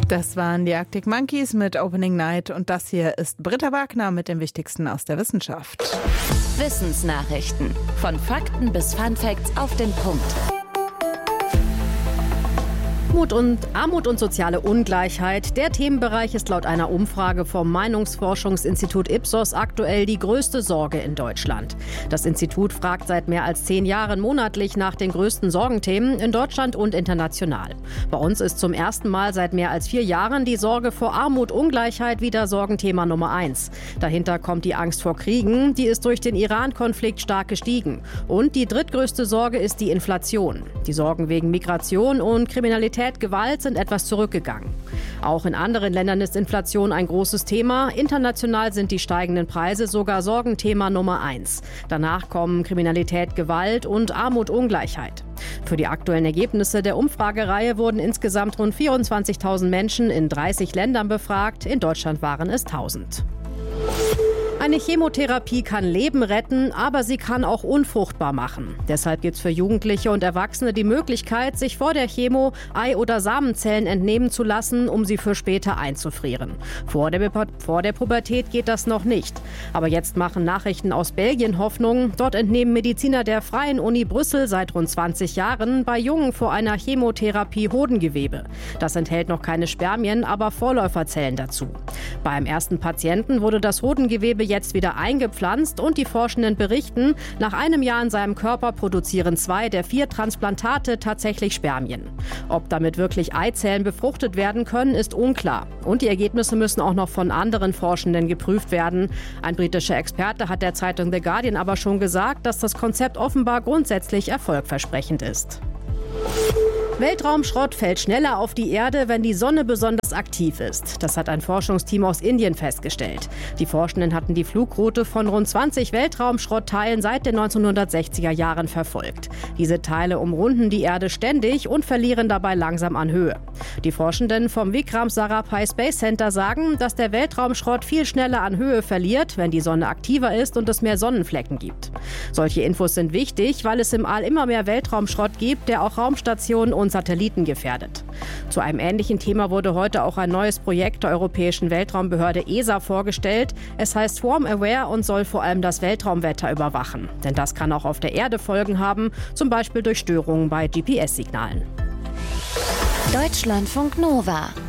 Das waren die Arctic Monkeys mit Opening Night und das hier ist Britta Wagner mit dem Wichtigsten aus der Wissenschaft. Wissensnachrichten. Von Fakten bis Funfacts auf den Punkt. Armut und soziale Ungleichheit. Der Themenbereich ist laut einer Umfrage vom Meinungsforschungsinstitut Ipsos aktuell die größte Sorge in Deutschland. Das Institut fragt seit mehr als 10 Jahren monatlich nach den größten Sorgenthemen in Deutschland und international. Bei uns ist zum ersten Mal seit mehr als 4 Jahren die Sorge vor Armut, Ungleichheit wieder Sorgenthema Nummer 1. Dahinter kommt die Angst vor Kriegen. Die ist durch den Iran-Konflikt stark gestiegen. Und die drittgrößte Sorge ist die Inflation. Die Sorgen wegen Migration und Kriminalität, Gewalt sind etwas zurückgegangen. Auch in anderen Ländern ist Inflation ein großes Thema. International sind die steigenden Preise sogar Sorgenthema Nummer 1. Danach kommen Kriminalität, Gewalt und Armut, Ungleichheit. Für die aktuellen Ergebnisse der Umfragereihe wurden insgesamt rund 24.000 Menschen in 30 Ländern befragt. In Deutschland waren es 1.000. Eine Chemotherapie kann Leben retten, aber sie kann auch unfruchtbar machen. Deshalb gibt es für Jugendliche und Erwachsene die Möglichkeit, sich vor der Chemo Ei- oder Samenzellen entnehmen zu lassen, um sie für später einzufrieren. Vor der Pubertät geht das noch nicht. Aber jetzt machen Nachrichten aus Belgien Hoffnung. Dort entnehmen Mediziner der Freien Uni Brüssel seit rund 20 Jahren bei Jungen vor einer Chemotherapie Hodengewebe. Das enthält noch keine Spermien, aber Vorläuferzellen dazu. Beim ersten Patienten wurde das Hodengewebe jetzt wieder eingepflanzt und die Forschenden berichten, nach einem Jahr in seinem Körper produzieren 2 der 4 Transplantate tatsächlich Spermien. Ob damit wirklich Eizellen befruchtet werden können, ist unklar. Und die Ergebnisse müssen auch noch von anderen Forschenden geprüft werden. Ein britischer Experte hat der Zeitung The Guardian aber schon gesagt, dass das Konzept offenbar grundsätzlich erfolgversprechend ist. Weltraumschrott fällt schneller auf die Erde, wenn die Sonne besonders aktiv ist. Das hat ein Forschungsteam aus Indien festgestellt. Die Forschenden hatten die Flugroute von rund 20 Weltraumschrottteilen seit den 1960er Jahren verfolgt. Diese Teile umrunden die Erde ständig und verlieren dabei langsam an Höhe. Die Forschenden vom Vikram Sarabhai Space Center sagen, dass der Weltraumschrott viel schneller an Höhe verliert, wenn die Sonne aktiver ist und es mehr Sonnenflecken gibt. Solche Infos sind wichtig, weil es im All immer mehr Weltraumschrott gibt, der auch Raumstationen und Satelliten gefährdet. Zu einem ähnlichen Thema wurde heute auch ein neues Projekt der Europäischen Weltraumbehörde ESA vorgestellt. Es heißt Swarm Aware und soll vor allem das Weltraumwetter überwachen. Denn das kann auch auf der Erde Folgen haben, zum Beispiel durch Störungen bei GPS-Signalen. Deutschlandfunk Nova